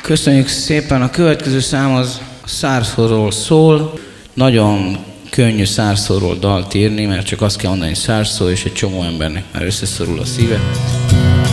Köszönjük szépen! A következő szám az a szárszóról szól. Nagyon könnyű szárszóról dalt írni, mert csak azt kell mondani, hogy szárszó, és egy csomó embernek már összeszorul a szíve.